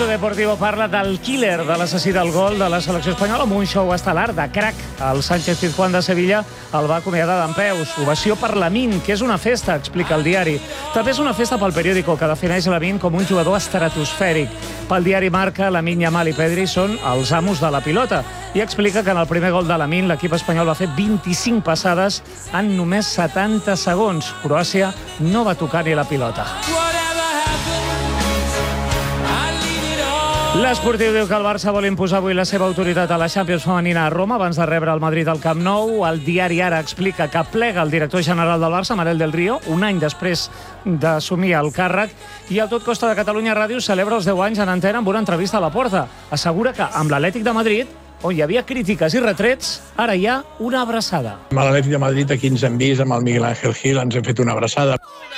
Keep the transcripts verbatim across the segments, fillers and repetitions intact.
Mundo Deportivo parla del killer, de l'assassí del gol de la selecció espanyola, amb un show estel·lar de crack. El Sánchez Pizjuán de Sevilla el va acomiadar dempeus. Ovació per Lamine, que és una festa, explica el diari. També és una festa pel periòdico, que defineix Lamine com un jugador estratosfèric. Pel diari Marca, Lamine Yamal i Pedri són els amos de la pilota. I explica que en el primer gol de Lamine l'equip espanyol va fer vint-i-cinc passades en només setanta segons. Croàcia no va tocar ni la pilota. L'Esportiu diu que el Barça vol imposar avui la seva autoritat a la Champions femenina a Roma abans de rebre el Madrid al Camp Nou. El diari Ara explica que plega el director general del Barça, Manel del Río, un any després d'assumir el càrrec, i el Tot Costa de Catalunya Ràdio celebra els deu anys en antena amb una entrevista a la Porta. Assegura que amb l'Atlètic de Madrid, on hi havia crítiques i retrets, ara hi ha una abraçada. Amb l'Atlètic de Madrid aquí ens hem vist, amb el Miguel Ángel Gil ens hem fet una abraçada.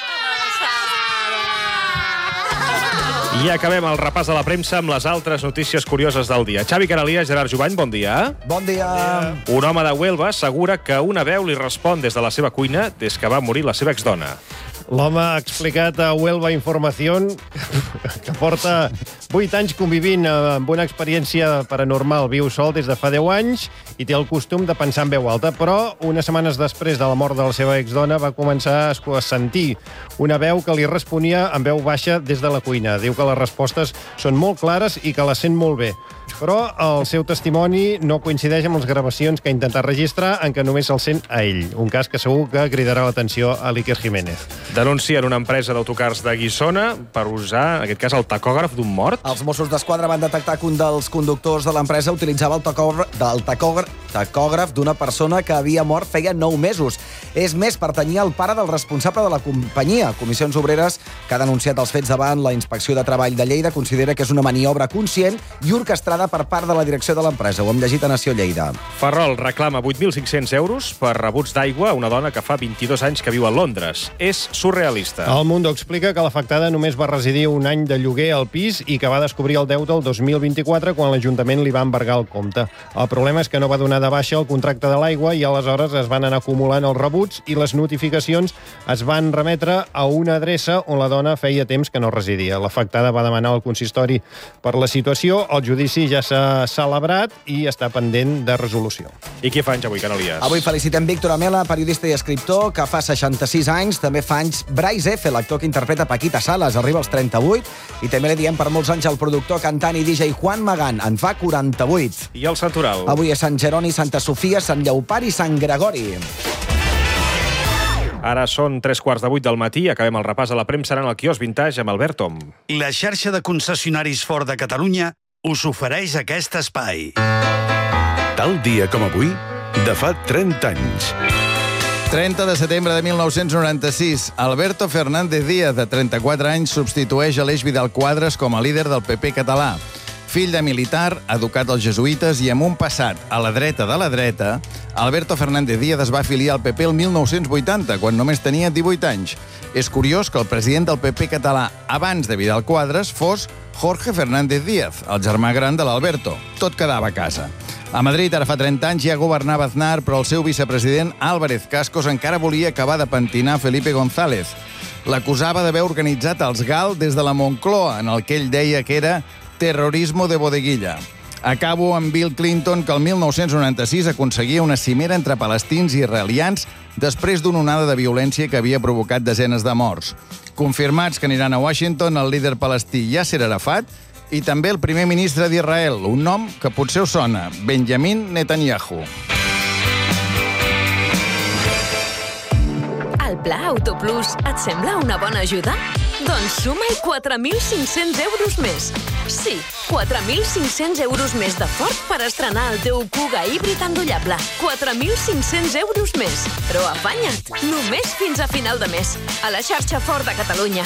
I acabem el repàs de la premsa amb les altres notícies curioses del dia. Xavi Canalias, Gerard Jubany, bon dia. Bon dia. Un home de Huelva assegura que una veu li respon des de la seva cuina des que va morir la seva exdona. L'home ha explicat a Huelva Información que porta vuit anys convivint amb una experiència paranormal. Viu sol des de fa deu anys i té el costum de pensar en veu alta, però unes setmanes després de la mort de la seva exdona va començar a sentir una veu que li responia en veu baixa des de la cuina. Diu que les respostes són molt clares i que les sent molt bé. Però el seu testimoni no coincideix amb les gravacions que ha intentat registrar, en què només se'l sent a ell. Un cas que segur que cridarà l'atenció a l'Iker Jiménez. Denuncien una empresa d'autocars de Guissona per usar, en aquest cas, el tacògraf d'un mort. Els Mossos d'Esquadra van detectar que un dels conductors de l'empresa utilitzava el tacògraf, del tacògraf, tacògraf d'una persona que havia mort feia nou mesos. És més, pertanyia al pare del responsable de la companyia. Comissions Obreres, que ha denunciat els fets davant la Inspecció de Treball de Lleida, considera que és una maniobra conscient i orquestrada per part de la direcció de l'empresa. Ho hem llegit a Nació Lleida. Ferrol reclama vuit mil cinc-cents euros per rebuts d'aigua a una dona que fa vint-i-dos anys que viu a Londres. És surrealista. El Mundo explica que l'afectada només va residir un any de lloguer al pis i que va descobrir el deute el dos mil vint-i-quatre quan l'Ajuntament li va embargar el compte. El problema és que no va donar de baixa el contracte de l'aigua i aleshores es van anar acumulant els rebuts i les notificacions es van remetre a una adreça on la dona feia temps que no residia. L'afectada va demanar al consistori per la situació. El judici ja s'ha celebrat i està pendent de resolució. I què fa anys avui, Canalias? Avui felicitem Víctor Amela, periodista i escriptor, que fa seixanta-sis anys. També fa anys Bryce F., l'actor que interpreta Paquita Salas, arriba als trenta-vuit. I també li diem per molts anys al productor, cantant i D J Juan Magán, en fa quaranta-vuit. I el santoral? Avui és Sant Jeroni, Santa Sofia, Sant Lleopard i Sant Gregori. Ara són tres quarts de vuit del matí. Acabem el repàs a la premsa en el quiosc Vintage amb Albert Tom. La xarxa de concessionaris Ford de Catalunya us ofereix aquest espai. Tal dia com avui, de fa trenta anys. trenta de setembre de mil nou-cents noranta-sis, Alberto Fernández Díaz, de trenta-quatre anys, substitueix Aleix Vidal Quadras com a líder del P P català. Fill de militar, educat als jesuïtes i amb un passat a la dreta de la dreta, Alberto Fernández Díaz es va afiliar al P P el mil nou-cents vuitanta, quan només tenia divuit anys. És curiós que el president del P P català abans de Vidal Quadras fos Jorge Fernández Díaz, el germà gran de l'Alberto. Tot quedava a casa. A Madrid, ara fa trenta anys, ja governava Aznar, però el seu vicepresident Álvarez Cascos encara volia acabar de pentinar Felipe González. L'acusava d'haver organitzat els GAL des de la Moncloa, en el que ell deia que era terrorismo de bodeguilla. Acabo amb Bill Clinton, que el mil nou-cents noranta-sis aconseguia una cimera entre palestins i israelians després d'una onada de violència que havia provocat desenes de morts. Confirmats que aniran a Washington el líder palestí Yasser Arafat i també el primer ministre d'Israel, un nom que potser us sona, Benjamin Netanyahu. El Pla Autoplus et sembla una bona ajuda? Doncs suma-hi quatre mil cinc-cents euros més. Sí, quatre mil cinc-cents euros més de Ford per estrenar el teu Kuga híbrid endollable. quatre mil cinc-cents euros més. Però afanya't, només fins a final de mes. A la xarxa Ford de Catalunya.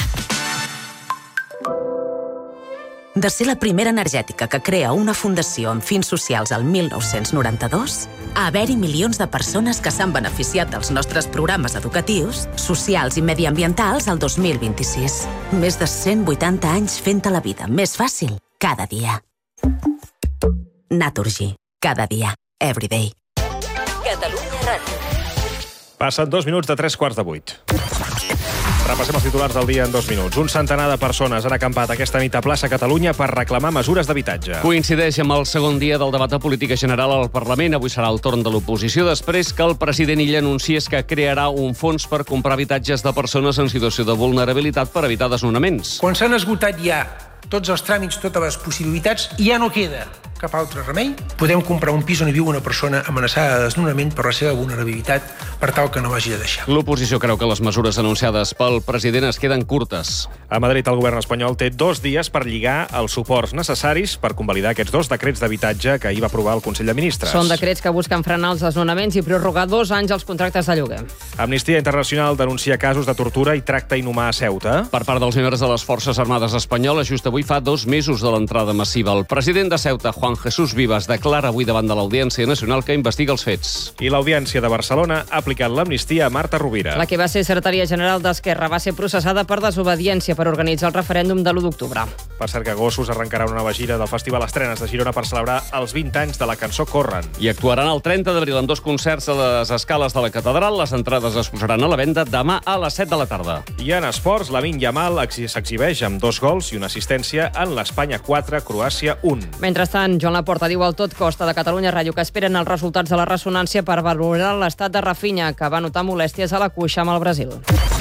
De ser la primera energètica que crea una fundació amb fins socials al mil nou-cents noranta-dos, a haver-hi milions de persones que s'han beneficiat dels nostres programes educatius, socials i mediambientals al dos mil vint-i-sis. Més de cent vuitanta anys fent-te la vida més fàcil cada dia. Naturgy. Cada dia. Everyday. Catalunya Ràdio. Passen dos minuts de tres quarts de vuit. Repassem els titulars del dia en dos minuts. Un centenar de persones han acampat aquesta nit a plaça Catalunya per reclamar mesures d'habitatge. Coincideix amb el segon dia del debat de política general al Parlament. Avui serà el torn de l'oposició, després que el president Illa anunciés que crearà un fons per comprar habitatges de persones en situació de vulnerabilitat per evitar desnonaments. Quan s'han esgotat ja tots els tràmits, totes les possibilitats, ja no queda cap altre remei. Podem comprar un pis on hi viu una persona amenaçada de desnonament per la seva vulnerabilitat, per tal que no vagi a deixar. L'oposició creu que les mesures anunciades pel president es queden curtes. A Madrid, el govern espanyol té dos dies per lligar els suports necessaris per convalidar aquests dos decrets d'habitatge que ahir va aprovar el Consell de Ministres. Són decrets que busquen frenar els desnonaments i prorrogar dos anys els contractes de lloguer. Amnistia Internacional denuncia casos de tortura i tracte inhumà a Ceuta. Per part dels membres de les Forces Armades Espanyoles, just avui fa dos mesos de l'entrada massiva. El president de Ceuta, Juan Jesús Vivas, declara avui davant de l'Audiència Nacional que investiga els fets. I l'Audiència de Barcelona ha aplicat l'amnistia a Marta Rovira. La que va ser secretària general d'Esquerra va ser processada per desobediència per organitzar el referèndum de l'u d'octubre. Per cert que Gossos arrencarà una nova gira del Festival Estrenes de Girona per celebrar els vint anys de la cançó Corren. I actuaran el trenta d'abril en dos concerts a les escales de la catedral. Les entrades es posaran a la venda demà a les set de la tarda. I en esports, Lamine Yamal s'exhibeix amb dos gols i una assistència en l'Espanya quatre, Croàcia un. Mentrestant, Joan Laporta diu al Tot Costa de Catalunya Ràdio que esperen els resultats de la ressonància per valorar l'estat de Rafinha, que va notar molèsties a la cuixa amb el Brasil.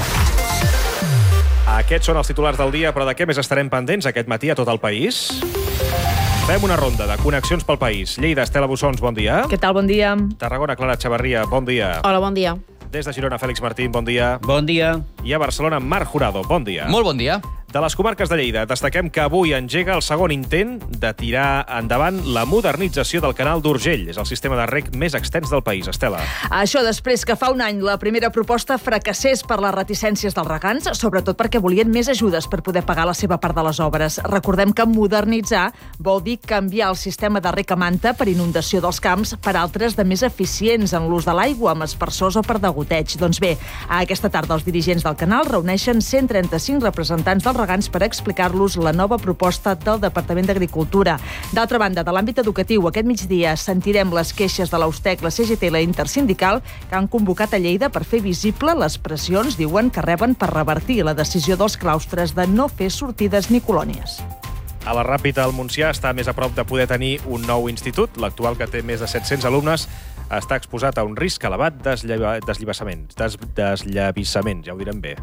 Aquests són els titulars del dia, però de què més estarem pendents aquest matí a tot el país? Fem una ronda de connexions pel país. Lleida, Estela Bussons, bon dia. Què tal, bon dia. Tarragona, Clara Chavarria, bon dia. Hola, bon dia. Des de Girona, Fèlix Martín, bon dia. Bon dia. I a Barcelona, Marc Jurado, bon dia. Molt bon dia. De les comarques de Lleida, destaquem que avui engega el segon intent de tirar endavant la modernització del canal d'Urgell. És el sistema de reg més extens del país. Estela. Això després que fa un any la primera proposta fracassés per les reticències dels regants, sobretot perquè volien més ajudes per poder pagar la seva part de les obres. Recordem que modernitzar vol dir canviar el sistema de reg a manta per inundació dels camps per altres de més eficients en l'ús de l'aigua, amb aspersors o per degoteig. Doncs bé, a aquesta tarda els dirigents del canal reuneixen cent trenta-cinc representants dels regants per explicar-los la nova proposta del Departament d'Agricultura. D'altra banda, de l'àmbit educatiu, aquest migdia sentirem les queixes de l'Austec, la C G T i la Intersindical, que han convocat a Lleida per fer visible les pressions, diuen, que reben per revertir la decisió dels claustres de no fer sortides ni colònies. A la Ràpita, el Montsià està més a prop de poder tenir un nou institut. L'actual, que té més de set-cents alumnes, està exposat a un risc elevat desllivissaments. Des, desllavissament, ja ho direm bé.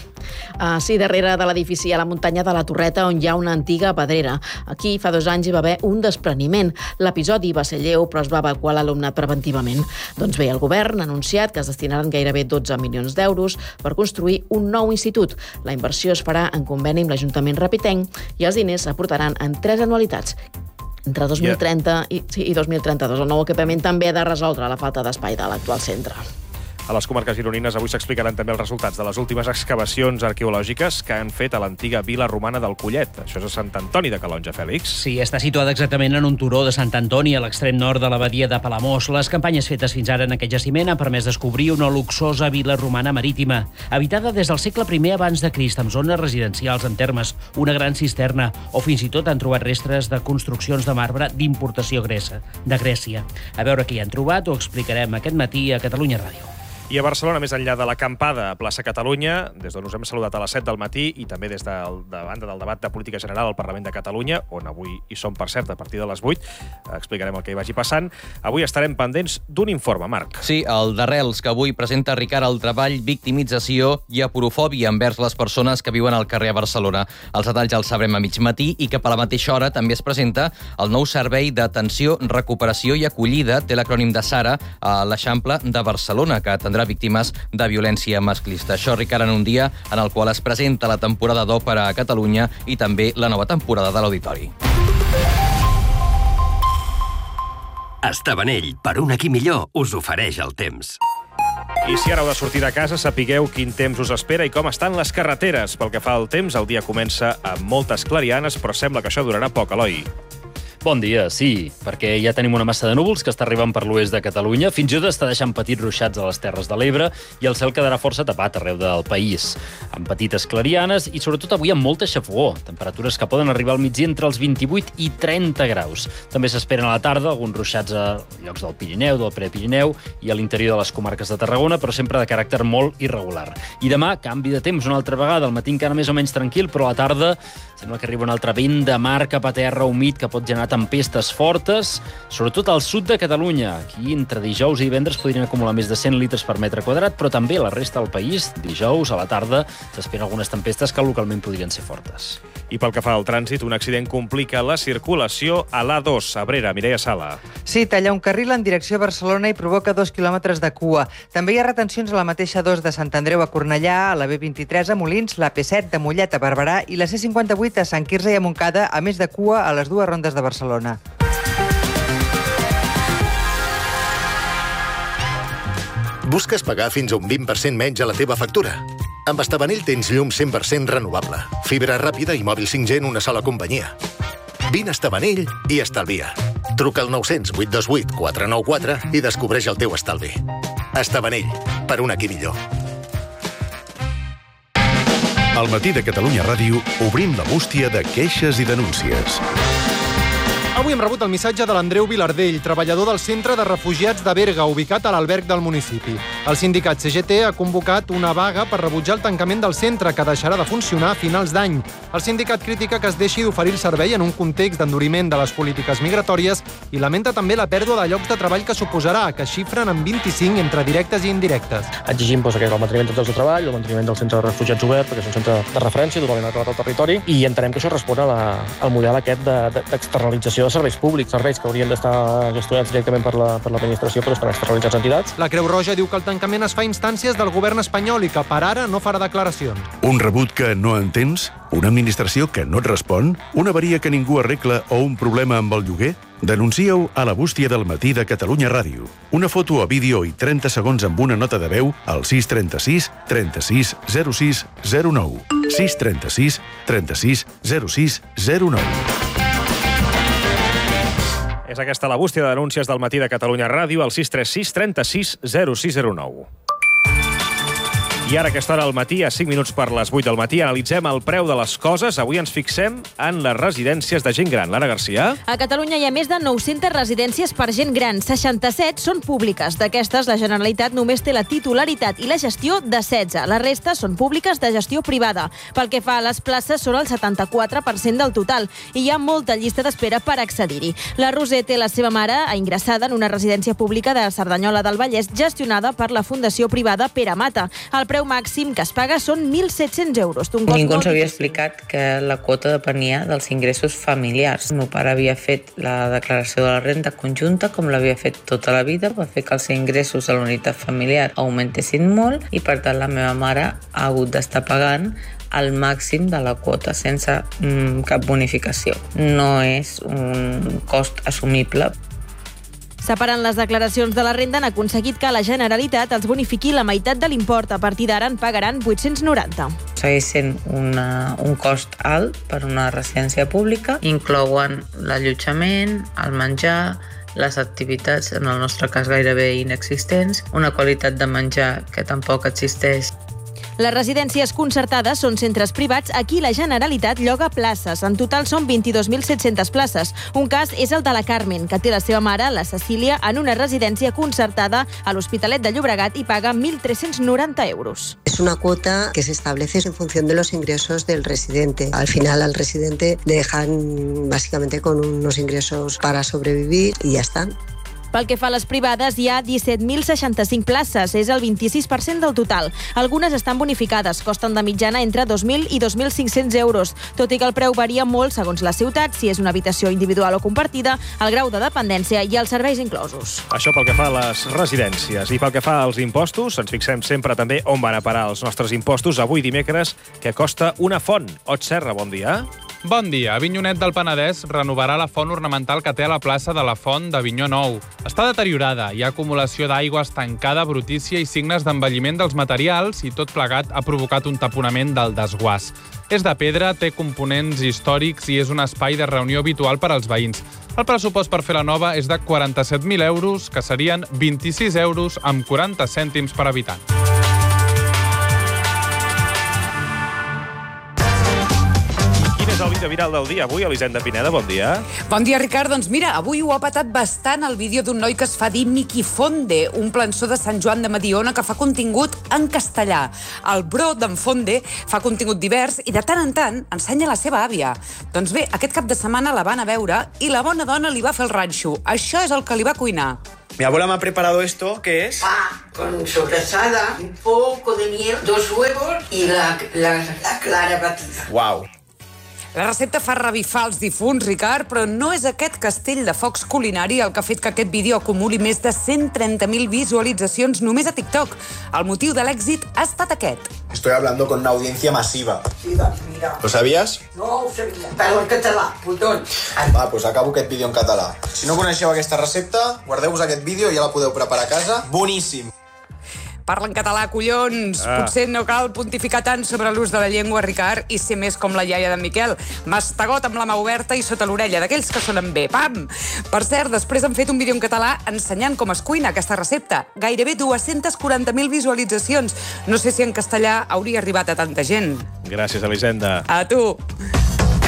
Uh, sí, darrere de l'edifici a la muntanya de la Torreta, on hi ha una antiga pedrera. Aquí, fa dos anys, hi va haver un despreniment. L'episodi va ser lleu, però es va evacuar l'alumnat preventivament. Doncs bé, el govern ha anunciat que es destinaran gairebé dotze milions d'euros per construir un nou institut. La inversió es farà en conveni amb l'Ajuntament Rapitenc i els diners s'aportaran en tres anualitats. Entre dos mil trenta i, sí, i dos mil trenta-dos. El nou equipament també ha de resoldre la falta d'espai de l'actual centre. A les comarques gironines avui s'explicaran també els resultats de les últimes excavacions arqueològiques que han fet a l'antiga vila romana del Collet. Això és a Sant Antoni de Calonja, Fèlix. Sí, està situada exactament en un turó de Sant Antoni, a l'extrem nord de la badia de Palamós. Les campanyes fetes fins ara en aquest jaciment han permès descobrir una luxosa vila romana marítima, habitada des del segle primer abans de Crist, amb zones residencials en termes, una gran cisterna, o fins i tot han trobat restes de construccions de marbre d'importació de Grècia. A veure què hi han trobat, ho explicarem aquest matí a Catalunya Ràdio. I a Barcelona, més enllà de l'acampada a plaça Catalunya, des d'on us hem saludat a les set del matí i també des de, de banda del debat de política general al Parlament de Catalunya, on avui hi som, per cert, a partir de les vuit, explicarem el que hi vagi passant. Avui estarem pendents d'un informe, Marc. Sí, el d'Arrels, que avui presenta Ricard el treball, victimització i aporofòbia envers les persones que viuen al carrer a Barcelona. Els detalls els sabrem a mig matí i cap a la mateixa hora també es presenta el nou servei d'atenció, recuperació i acollida, té l'acrònim de SARA, a l'Eixample de Barcelona, que atendrà víctimes de violència masclista. Això, Ricard, en un dia en el qual es presenta la temporada d'òpera a Catalunya i també la nova temporada de l'Auditori. Estabanell, per un aquí millor, us ofereix el temps. I si ara heu de sortir de casa, sapigueu quin temps us espera i com estan les carreteres. Pel que fa al temps, el dia comença amb moltes clarianes, però sembla que això durarà poc, Eloi. Bon dia, sí, perquè ja tenim una massa de núvols que està arribant per l'oest de Catalunya, fins i tot està deixant petits ruixats a les Terres de l'Ebre i el cel quedarà força tapat arreu del país, amb petites clarianes i sobretot avui amb molta xafogó, temperatures que poden arribar al migdia entre els vint-i-vuit i trenta graus. També s'esperen a la tarda alguns ruixats a llocs del Pirineu, del Prepirineu i a l'interior de les comarques de Tarragona, però sempre de caràcter molt irregular. I demà, canvi de temps una altra vegada, al matí encara més o menys tranquil, però a la tarda sembla que arriba un altre vent de mar cap a terra humit que pot generar tempestes fortes, sobretot al sud de Catalunya. Aquí, entre dijous i divendres, podrien acumular més de cent litres per metre quadrat, però també a la resta del país, dijous a la tarda, s'esperen algunes tempestes que localment podrien ser fortes. I pel que fa al trànsit, un accident complica la circulació a l'A dos, a Abrera. Mireia Sala. Sí, talla un carril en direcció a Barcelona i provoca dos quilòmetres de cua. També hi ha retencions a la mateixa A dos de Sant Andreu a Cornellà, a la B vint-i-tres a Molins, la P set de Mollet a Barberà i la C cinquanta-vuit a Sant Quirze i a Montcada, a més de cua a les dues rondes de Barcelona. Busques pagar fins a un vint per cent menys a la teva factura? Amb Estabanell tens llum cent per cent renovable, fibra ràpida i mòbil cinc G en una sola companyia. Vine a Estabanell i estalvia. Truca al nou zero zero, vuit dos vuit, quatre nou quatre i descobreix el teu estalvi. Estabanell, per un aquí millor. Al matí de Catalunya Ràdio obrim la bústia de queixes i denúncies. Avui hem rebut el missatge de l'Andreu Vilardell, treballador del Centre de Refugiats de Berga, ubicat a l'alberg del municipi. El sindicat C G T ha convocat una vaga per rebutjar el tancament del centre, que deixarà de funcionar a finals d'any. El sindicat critica que es deixi d'oferir el servei en un context d'enduriment de les polítiques migratòries i lamenta també la pèrdua de llocs de treball que suposarà, que xifren en vint-i-cinc entre directes i indirectes. Exigim doncs, el manteniment dels llocs de treball, el manteniment del centre de refugiats obert, perquè és un centre de referència totalment acabat al territori, i entenem que això respon a la, al model aquest d'externalització de, de serveis públics, serveis que haurien d'estar gestionats directament per la, per l'administració, però estan externalitzats a entitats. La Creu Roja diu que el tancament es fa a instàncies del govern espanyol i que per ara no farà declaracions. Un rebut que no entens? Una administració que no et respon? Una avaria que ningú arregla o un problema amb el lloguer? Denuncia-ho a la bústia del matí de Catalunya Ràdio. Una foto o vídeo i trenta segons amb una nota de veu al sis trenta-sis trenta-sis zero sis zero nou. sis trenta-sis trenta-sis zero sis zero nou. És aquesta la bústia de denúncies del matí de Catalunya Ràdio al sis tres sis trenta-sis zero sis zero nou. I ara, a aquesta hora al matí, a cinc minuts per les vuit del matí, analitzem el preu de les coses. Avui ens fixem en les residències de gent gran. Lara Garcia. A Catalunya hi ha més de nou-centes residències per gent gran. seixanta-set són públiques. D'aquestes, la Generalitat només té la titularitat i la gestió de setze. La resta són públiques de gestió privada. Pel que fa a les places, són el setanta-quatre per cent del total i hi ha molta llista d'espera per accedir-hi. La Roser té la seva mare ingressada en una residència pública de Cerdanyola del Vallès gestionada per la Fundació Privada Pere Mata. El preu màxim que es paga són mil set-cents euros. Ningú ens havia explicat que la quota depenia dels ingressos familiars. El meu pare havia fet la declaració de la renda conjunta com l'havia fet tota la vida, va fer que els ingressos a la unitat familiar augmentessin molt i per tant la meva mare ha hagut d'estar pagant el màxim de la quota sense mm, cap bonificació. No és un cost assumible. Separant les declaracions de la renda, han aconseguit que la Generalitat els bonifiqui la meitat de l'import. A partir d'ara en pagaran vuit-cents noranta. Segueix sent una, un cost alt per una residència pública. Inclouen l'allotjament, el menjar, les activitats, en el nostre cas gairebé inexistents, una qualitat de menjar que tampoc existeix. Les residències concertades són centres privats. Aquí la Generalitat lloga places. En total són vint-i-dos mil set-centes places. Un cas és el de la Carmen, que té la seva mare, la Cecília, en una residència concertada a l'Hospitalet de Llobregat i paga mil tres-cents noranta euros. Es una cuota que se establece en función de los ingresos del residente. Al final al residente le dejan básicamente con unos ingresos para sobrevivir y ya está. Pel que fa a les privades, hi ha disset mil seixanta-cinc places, és el vint-i-sis per cent del total. Algunes estan bonificades, costen de mitjana entre dos mil i dos mil cinc-cents euros, tot i que el preu varia molt segons la ciutat, si és una habitació individual o compartida, el grau de dependència i els serveis inclosos. Això pel que fa a les residències. I pel que fa als impostos, ens fixem sempre també on van a parar els nostres impostos. Avui dimecres, que costa una font. Ot Serra, bon dia. Bon dia. Avinyonet del Penedès renovarà la font ornamental que té a la plaça de la Font d'Avinyó Nou. Està deteriorada, hi ha acumulació d'aigua estancada, brutícia i signes d'envelliment dels materials i tot plegat ha provocat un taponament del desguàs. És de pedra, té components històrics i és un espai de reunió habitual per als veïns. El pressupost per fer la nova és de quaranta-set mil euros, que serien vint-i-sis euros amb quaranta cèntims per habitant. És el vídeo viral del dia avui, Elisenda Pineda, bon dia. Bon dia, Ricard. Doncs mira, avui ho ha patat bastant el vídeo d'un noi que es fa dir Miqui Fonde, un plançó de Sant Joan de Mediona que fa contingut en castellà. El bro d'en Fonde fa contingut divers i de tant en tant ensenya la seva àvia. Doncs bé, aquest cap de setmana la van a veure i la bona dona li va fer el ranxo. Això és el que li va cuinar. Mi abuela me ha preparado esto, ¿qué es? Ah, con sobrasada, un poco de miel, dos huevos y la, la, la clara batida. Wow. La recepta fa revifar els difunts, Ricard, però no és aquest castell de focs culinari el que ha fet que aquest vídeo acumuli més de cent trenta mil visualitzacions només a TikTok. El motiu de l'èxit ha estat aquest. Estoy hablando con una audiencia masiva. Sí, doncs mira. ¿Lo sabías? No ho sabia, però en català, putón. Va, doncs acabo aquest vídeo en català. Si no coneixeu aquesta recepta, guardeu-vos aquest vídeo i ja la podeu preparar a casa. Boníssim! Parla en català, collons! Ah. Potser no cal pontificar tant sobre l'ús de la llengua, Ricard, i ser més com la iaia d'en Miquel. Mastegot amb la mà oberta i sota l'orella, d'aquells que sonen bé. Pam! Per cert, després han fet un vídeo en català ensenyant com es cuina aquesta recepta. Gairebé dues-centes quaranta mil visualitzacions. No sé si en castellà hauria arribat a tanta gent. Gràcies, Elisenda. A tu!